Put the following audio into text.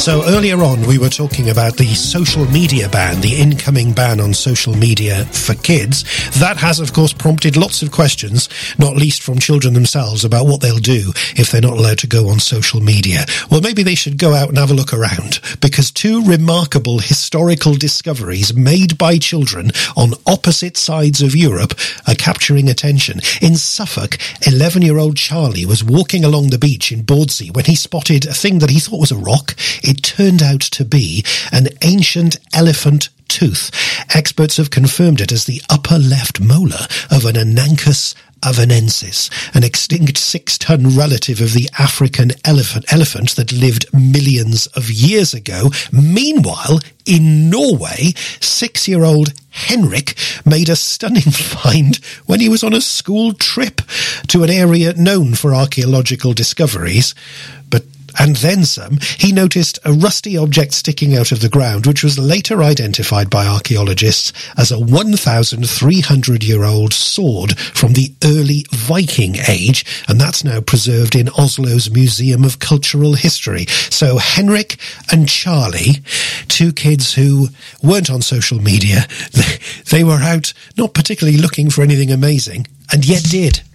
So earlier on, we were talking about the social media ban, the incoming ban on social media for kids. That has, of course, prompted lots of questions, not least from children themselves, about what they'll do if they're not allowed to go on social media. Well, maybe they should go out and have a look around, because two remarkable historical discoveries made by children on opposite sides of Europe are capturing attention. In Suffolk, 11-year-old Charlie was walking along the beach in Bordsey when he spotted a thing that he thought was a rock. It turned out to be an ancient elephant tooth. Experts have confirmed it as the upper left molar of an Ananchus avenensis, an extinct 6-ton relative of the African elephant that lived millions of years ago. Meanwhile, in Norway, 6-year-old Henrik made a stunning find when he was on a school trip to an area known for archaeological discoveries. And then some. He noticed a rusty object sticking out of the ground, which was later identified by archaeologists as a 1,300-year-old sword from the early Viking age, and that's now preserved in Oslo's Museum of Cultural History. So Henrik and Charlie, two kids who weren't on social media, they were out not particularly looking for anything amazing, and yet did.